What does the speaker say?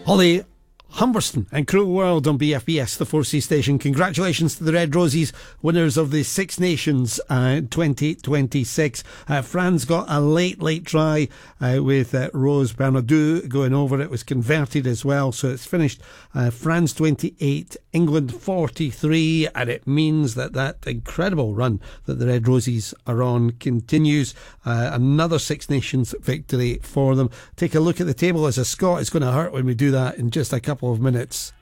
Holly Humberston and Cruel World on BFBS, the 4C station. Congratulations to the Red Roses, winners of the Six Nations 2026. France got a late try with Rose Bernardo going over. It was converted as well, so it's finished France 28, England 43, and it means that incredible run that the Red Roses are on continues. Another Six Nations victory for them. Take a look at the table. As a Scot, it's going to hurt when we do that in just a couple of minutes.